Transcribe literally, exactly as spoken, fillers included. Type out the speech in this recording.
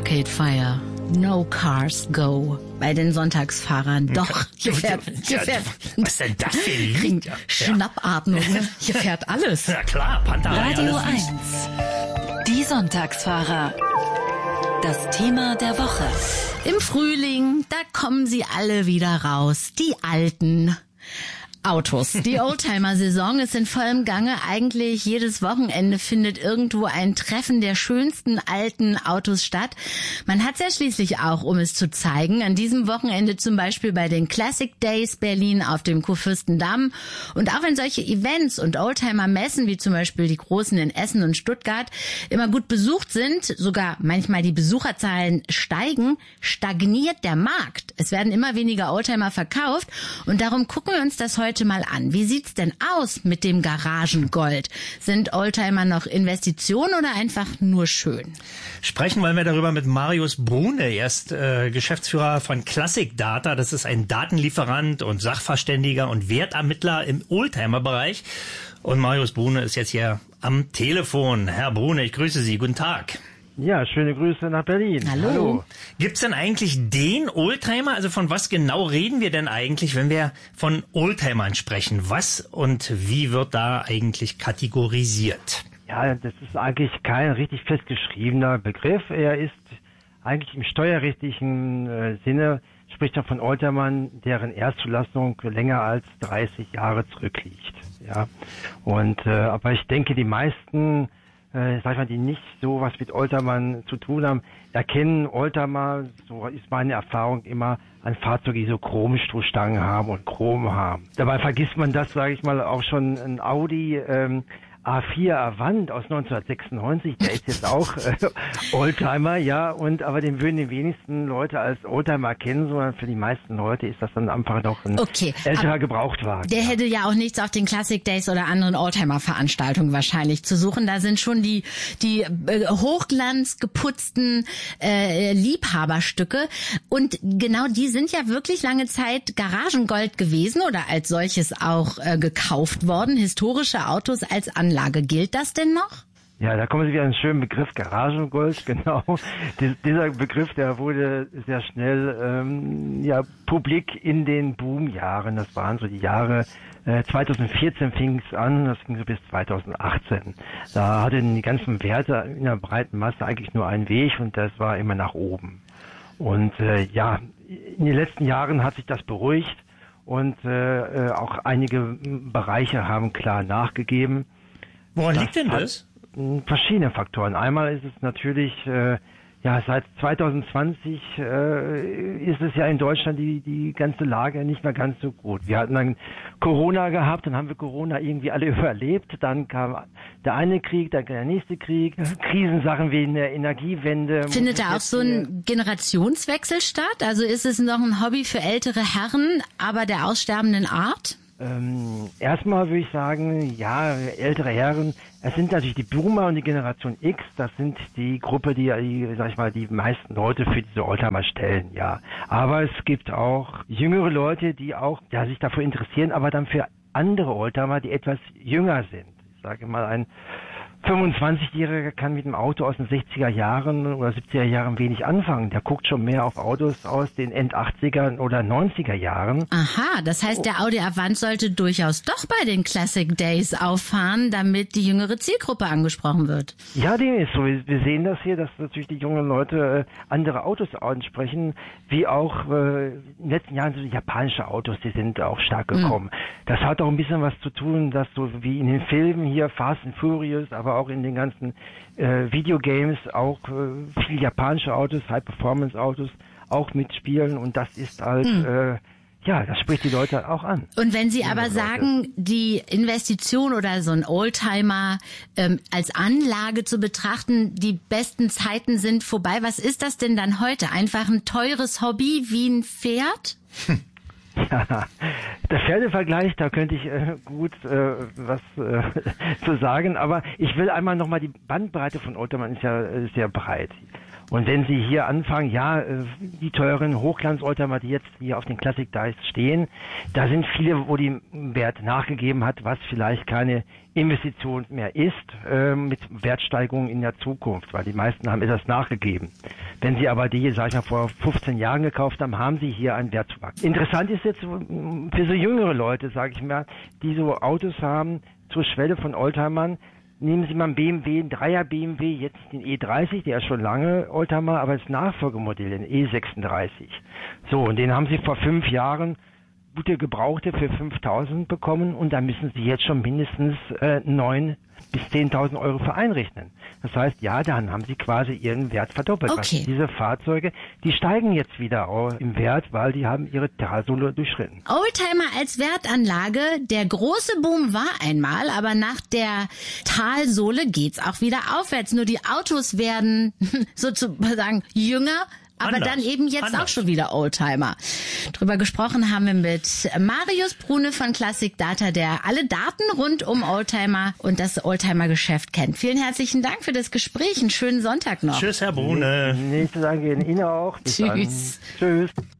Arcade Fire. No cars go. Bei den Sonntagsfahrern. Doch, hier fährt, hier fährt. Was ist denn das für ein Lied? Schnappatmung, ne? Hier fährt alles. Ja klar, Panterei. Radio eins. Die Sonntagsfahrer. Das Thema der Woche. Im Frühling, da kommen sie alle wieder raus. Die alten Autos. Die Oldtimer-Saison ist in vollem Gange. Eigentlich jedes Wochenende findet irgendwo ein Treffen der schönsten alten Autos statt. Man hat's ja schließlich auch, um es zu zeigen. An diesem Wochenende zum Beispiel bei den Classic Days Berlin auf dem Kurfürstendamm. Und auch wenn solche Events und Oldtimer-Messen, wie zum Beispiel die großen in Essen und Stuttgart, immer gut besucht sind, sogar manchmal die Besucherzahlen steigen, stagniert der Markt. Es werden immer weniger Oldtimer verkauft. Und darum gucken wir uns das heute mal an. Wie sieht's denn aus mit dem Garagengold? Sind Oldtimer noch Investitionen oder einfach nur schön? Sprechen wollen wir darüber mit Marius Brune. Er ist äh, Geschäftsführer von Classic Data. Das ist ein Datenlieferant und Sachverständiger und Wertermittler im Oldtimer-Bereich. Und Marius Brune ist jetzt hier am Telefon. Herr Brune, ich grüße Sie. Guten Tag. Ja, schöne Grüße nach Berlin. Hallo. Hallo. Gibt's denn eigentlich den Oldtimer? Also von was genau reden wir denn eigentlich, wenn wir von Oldtimern sprechen? Was und wie wird da eigentlich kategorisiert? Ja, das ist eigentlich kein richtig festgeschriebener Begriff. Er ist eigentlich im steuerrechtlichen äh, Sinne, spricht er von Oldtimern, deren Erstzulassung länger als dreißig Jahre zurückliegt. Ja, und äh, aber ich denke, die meisten Äh, sag ich mal, die nicht so was mit Oldtimern zu tun haben, erkennen Oldtimer, so ist meine Erfahrung immer, an Fahrzeugen, die so Chromstoßstangen haben und Chrom haben. Dabei vergisst man das, sage ich mal, auch schon ein Audi ähm, A vier Avant aus neunzehnhundertsechsundneunzig, der ist jetzt auch äh, Oldtimer, ja, und aber den würden die wenigsten Leute als Oldtimer kennen, sondern für die meisten Leute ist das dann einfach noch ein okay, älterer Gebrauchtwagen. Der ja. hätte ja auch nichts auf den Classic Days oder anderen Oldtimer-Veranstaltungen wahrscheinlich zu suchen. Da sind schon die die äh, hochglanz geputzten äh, Liebhaberstücke und genau die sind ja wirklich lange Zeit Garagengold gewesen oder als solches auch äh, gekauft worden. Historische Autos als Anlage. Gilt das denn noch? Ja, da kommen Sie wieder einen schönen Begriff, Garagengold, genau. Dies, dieser Begriff, der wurde sehr schnell ähm, ja publik in den Boomjahren. Das waren so die Jahre äh, zweitausendvierzehn fing es an, das ging so bis zweitausendachtzehn. Da hatten die ganzen Werte in der breiten Masse eigentlich nur einen Weg und das war immer nach oben. Und äh, ja, in den letzten Jahren hat sich das beruhigt und äh, auch einige Bereiche haben klar nachgegeben. Woran das liegt denn das? Verschiedene Faktoren. Einmal ist es natürlich, äh, ja, seit zweitausendzwanzig äh, ist es ja in Deutschland die die ganze Lage nicht mehr ganz so gut. Wir hatten dann Corona gehabt, dann haben wir Corona irgendwie alle überlebt, dann kam der eine Krieg, dann der nächste Krieg, Krisensachen wie eine Energiewende. Findet da auch so ein Generationswechsel statt? Also ist es noch ein Hobby für ältere Herren, aber der aussterbenden Art? Ähm, erstmal würde ich sagen, ja, ältere Herren, es sind natürlich die Boomer und die Generation X, das sind die Gruppe, die, die sag ich mal, die meisten Leute für diese Oldtimer stellen, ja. Aber es gibt auch jüngere Leute, die auch, ja, sich dafür interessieren, aber dann für andere Oldtimer, die etwas jünger sind. Ich sage mal, ein fünfundzwanzigjähriger kann mit einem Auto aus den sechziger Jahren oder siebziger Jahren wenig anfangen. Der guckt schon mehr auf Autos aus den End-achtzigern oder neunziger Jahren. Aha, das heißt, der Audi Avant sollte durchaus doch bei den Classic Days auffahren, damit die jüngere Zielgruppe angesprochen wird. Ja, dem ist so. Wir sehen das hier, dass natürlich die jungen Leute äh, andere Autos ansprechen, wie auch äh, in den letzten Jahren so die japanische Autos, die sind auch stark gekommen. Mhm. Das hat auch ein bisschen was zu tun, dass so wie in den Filmen hier Fast and Furious, aber auch in den ganzen äh, Videogames auch äh, viele japanische Autos, High-Performance-Autos auch mitspielen und das ist halt, hm. äh, ja, das spricht die Leute auch an. Und wenn Sie aber sagen, die Investition oder so ein Oldtimer ähm, als Anlage zu betrachten, die besten Zeiten sind vorbei, was ist das denn dann heute? Einfach ein teures Hobby wie ein Pferd? Hm. Ja, der Pferdevergleich, da könnte ich äh, gut äh, was äh, zu sagen, aber ich will einmal nochmal, die Bandbreite von Oldtimern ist ja äh, sehr breit. Und wenn Sie hier anfangen, ja, die teuren Hochglanz-Oldtimer, die jetzt hier auf den Classic Dice stehen, da sind viele, wo die Wert nachgegeben hat, was vielleicht keine Investition mehr ist, äh, mit Wertsteigerungen in der Zukunft, weil die meisten haben etwas nachgegeben. Wenn Sie aber die, sag ich mal, vor fünfzehn Jahren gekauft haben, haben Sie hier einen Wertzuwachs. Interessant ist jetzt für so jüngere Leute, sage ich mal, die so Autos haben zur Schwelle von Oldtimern. Nehmen Sie mal einen B M W, einen Dreier B M W, jetzt den E dreißig, der ist schon lange Oldtimer, aber das Nachfolgemodell, den E sechsunddreißig. So, und den haben Sie vor fünf Jahren gute Gebrauchte für fünftausend bekommen und da müssen Sie jetzt schon mindestens äh, neun bis zehntausend Euro für einrechnen. Das heißt, ja, dann haben Sie quasi Ihren Wert verdoppelt. Okay. Was diese Fahrzeuge, die steigen jetzt wieder im Wert, weil die haben ihre Talsohle durchschritten. Oldtimer als Wertanlage, der große Boom war einmal, aber nach der Talsohle geht's auch wieder aufwärts. Nur die Autos werden sozusagen jünger, aber Anders. dann eben jetzt Anders. auch schon wieder Oldtimer. Drüber gesprochen haben wir mit Marius Brune von Classic Data, der alle Daten rund um Oldtimer und das Oldtimer-Geschäft kennt. Vielen herzlichen Dank für das Gespräch. Einen schönen Sonntag noch. Tschüss, Herr Brune. Nächste Danke Ihnen auch. Bis Tschüss. dann. Tschüss.